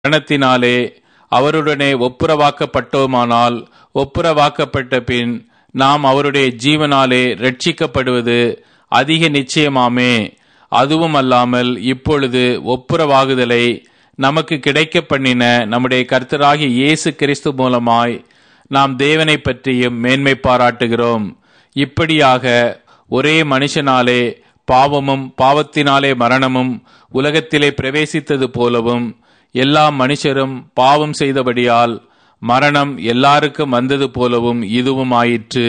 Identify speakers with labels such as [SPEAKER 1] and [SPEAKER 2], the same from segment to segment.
[SPEAKER 1] மரணத்தினாலே அவருடனே ஒப்புரவாக்கப்பட்டோமானால், ஒப்புரவாக்கப்பட்ட பின் நாம் அவருடைய ஜீவனாலே ரட்சிக்கப்படுவது அதிக நிச்சயமாமே. அதுவும் அல்லாமல் இப்பொழுது ஒப்புரவாகுதலை நமக்கு கிடைக்க பண்ணின நம்முடைய கர்த்தராகிய இயேசு கிறிஸ்து மூலமாய் நாம் தேவனை பற்றியும் மேன்மை பாராட்டுகிறோம். இப்படியாக ஒரே மனுஷனாலே பாவமும் பாவத்தினாலே மரணமும் உலகத்திலே பிரவேசித்தது போலவும், எல்லா மனுஷரும் பாவம் செய்தபடியால் மரணம் எல்லாருக்கும் வந்தது போலவும் இதுவும் ஆயிற்று.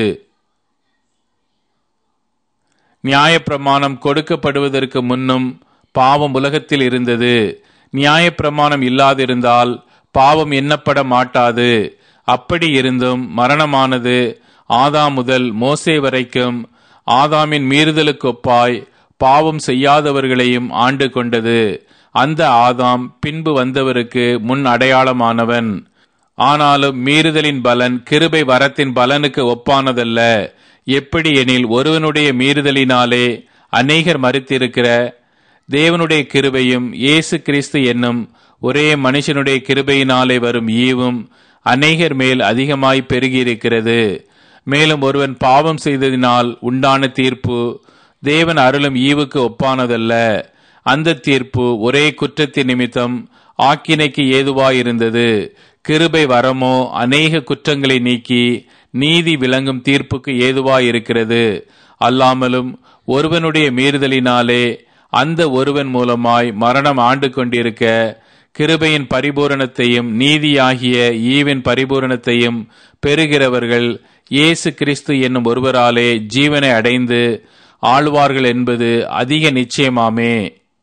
[SPEAKER 1] நியாயப்பிரமாணம் கொடுக்கப்படுவதற்கு முன்னும் பாவம் உலகத்தில் இருந்தது. நியாயப்பிரமாணம் இல்லாதிருந்தால் பாவம் எண்ணப்பட மாட்டாது. அப்படி இருந்தும் மரணமானது ஆதாம் முதல் மோசே வரைக்கும் ஆதாமின் மீறுதலுக்கொப்பாய் பாவம் செய்யாதவர்களையும் ஆண்டு கொண்டது. அந்த ஆதாம் பின்பு வந்தவருக்கு முன் அடையாளமானவன். ஆனாலும் மீறுதலின் பலன் கிருபை வரத்தின் பலனுக்கு ஒப்பானதல்ல. எப்படி எனில், ஒருவனுடைய மீறுதலினாலே அநேகர் மரித்திருக்கிற தேவனுடைய கிருபையும் இயேசு கிறிஸ்து என்னும் ஒரே மனுஷனுடைய கிருபையினாலே வரும் ஈவும் அநேகர் மேல் அதிகமாய் பெருகியிருக்கிறது. மேலும் ஒருவன் பாவம் செய்ததினால் உண்டான தீர்ப்பு தேவன் அருளும் ஈவுக்கு ஒப்பானதல்ல. அந்த தீர்ப்பு ஒரே குற்றத்தின் நிமித்தம் ஆக்கினைக்கு ஏதுவாயிருந்தது. கிருபை வரமோ அநேக குற்றங்களை நீக்கி நீதி விளங்கும் தீர்ப்புக்கு ஏதுவாயிருக்கிறது. அல்லாமலும் ஒருவனுடைய மீறுதலினாலே அந்த ஒருவன் மூலமாய் மரணம் ஆண்டு கொண்டிருக்க, கிருபையின் பரிபூரணத்தையும் நீதியாகிய ஈவின் பரிபூரணத்தையும் பெறுகிறவர்கள் இயேசு கிறிஸ்து என்னும் ஒருவராலே ஜீவனை அடைந்து ஆழ்வார்கள் என்பது அதிக நிச்சயமாமே.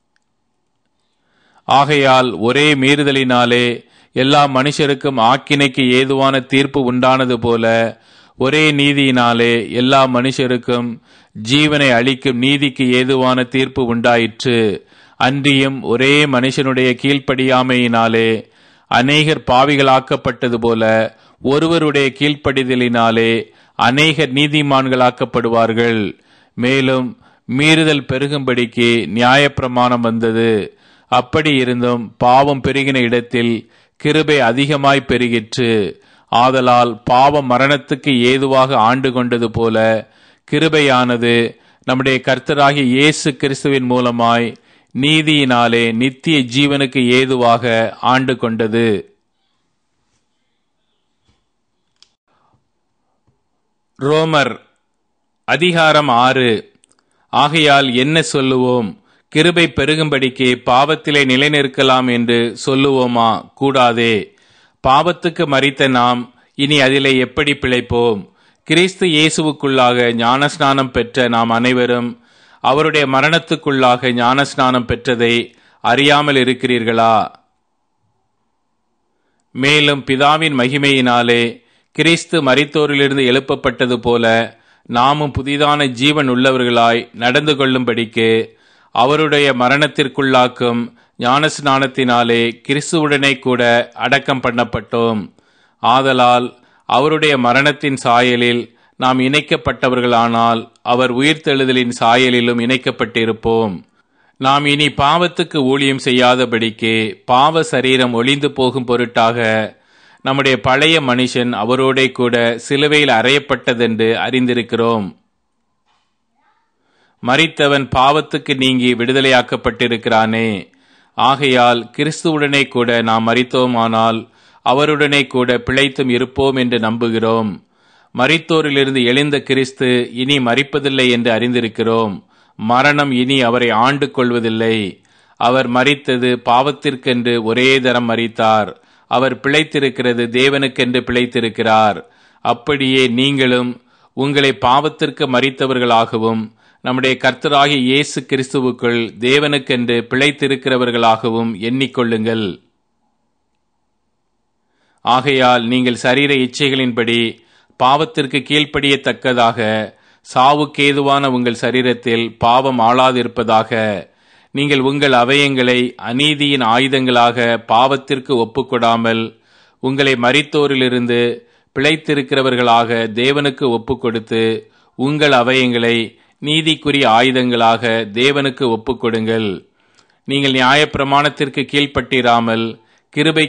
[SPEAKER 1] ஆகையால் ஒரே மீறுதலினாலே எல்லா மனுஷருக்கும் ஆக்கினைக்கு ஏதுவான தீர்ப்பு உண்டானது போல, ஒரே நீதியினாலே எல்லா மனுஷருக்கும் ஜீவனை அளிக்கும் நீதிக்கு ஏதுவான தீர்ப்பு உண்டாயிற்று. அன்றியும் ஒரே மனுஷனுடைய கீழ்ப்படியாமையினாலே அநேகர் பாவிகளாக்கப்பட்டது போல, ஒருவருடைய கீழ்ப்படிதலினாலே அநேகர் நீதிமான்களாக்கப்படுவார்கள். மேலும் மீறுதல் பெருகும்படிக்கு நியாயப்பிரமாணம் வந்தது. அப்படி இருந்தும் பாவம் பெருகின இடத்தில் கிருபை அதிகமாய் பெருகிற்று. ஆதலால் பாவம் மரணத்துக்கு ஏதுவாக ஆண்டு கொண்டது போல, கிருபையானது நம்முடைய கர்த்தராகிய இயேசு கிறிஸ்துவின் மூலமாய் நீதியினாலே நித்திய ஜீவனுக்கு ஏதுவாக ஆண்டு கொண்டது. ரோமர் அதிகாரம் 6. ஆகையால் என்ன சொல்லுவோம்? கிருபை பெருகும்படிக்கு பாவத்திலே நிலைநிற்கலாம் என்று சொல்லுவோமா? கூடாதே. பாவத்துக்கு மரித்த நாம் இனி அதிலே எப்படி பிழைப்போம்? கிறிஸ்து இயேசுவுக்குள்ளாக ஞானஸ்நானம் பெற்ற நாம் அனைவரும் அவருடைய மரணத்துக்குள்ளாக ஞானஸ்நானம் பெற்றதை அறியாமல் இருக்கிறீர்களா? மேலும் பிதாவின் மகிமையினாலே கிறிஸ்து மரித்தோரிலிருந்து எழுப்பப்பட்டது போல நாமும் புதிதான ஜீவன் உள்ளவர்களாய் நடந்து கொள்ளும்படிக்கு அவருடைய மரணத்திற்குள்ளாக்கும் ஞானஸ்நானத்தினாலே கிறிஸ்துவுடனே கூட அடக்கம் பண்ணப்பட்டோம். ஆதலால் அவருடைய மரணத்தின் சாயலில் நாம் இணைக்கப்பட்டவர்களானால் அவர் உயிர்த்தெழுதலின் சாயலிலும் இணைக்கப்பட்டிருப்போம். நாம் இனி பாவத்துக்கு ஊழியம் செய்யாதபடிக்கு பாவ சரீரம் ஒளிந்து போகும் பொருட்டாக நம்முடைய பழைய மனுஷன் அவரோடே கூட சிலுவையில் அறையப்பட்டதென்று அறிந்திருக்கிறோம். மரித்தவன் பாவத்துக்கு நீங்கி விடுதலையாக்கப்பட்டிருக்கிறானே. ஆகையால் கிறிஸ்துவுடனே கூட நாம் மரித்தோமானால் அவருடனே கூட பிழைத்தும் இருப்போம் என்று நம்புகிறோம். மரித்தோரிலிருந்து எழுந்த கிறிஸ்து இனி மரிப்பதில்லை என்று அறிந்திருக்கிறோம். மரணம் இனி அவரை ஆண்டு கொள்வதில்லை. அவர் மரித்தது பாவத்திற்கென்று ஒரே தரம் மரித்தார். அவர் பிழைத்திருக்கிறது தேவனுக்கென்று பிழைத்திருக்கிறார். அப்படியே நீங்களும் உங்களை பாவத்திற்கு மரித்தவர்களாகவும் நம்முடைய கர்த்தராகிய இயேசு கிறிஸ்துவுக்குள் தேவனுக்கென்று பிழைத்திருக்கிறவர்களாகவும் எண்ணிக்கொள்ளுங்கள். ஆகையால் நீங்கள் சரீர இச்சைகளின்படி பாவத்திற்கு கீழ்ப்படியத்தக்கதாக சாவுக்கேதுவான உங்கள் சரீரத்தில் பாவம் ஆளாதிருப்பதாக நீங்கள் உங்கள் அவயங்களை அநீதியின் ஆயுதங்களாக பாவத்திற்கு ஒப்புக்கொடாமல் உங்களை மரித்தோரிலிருந்து பிழைத்திருக்கிறவர்களாக தேவனுக்கு ஒப்புக்கொடுத்து உங்கள் அவயங்களை நீதிக்குரிய ஆயுதங்களாக தேவனுக்கு ஒப்புக்கொடுங்கள். நீங்கள் நியாயப்பிரமாணத்திற்கு கீழ்ப்பட்டிராமல் கிருபை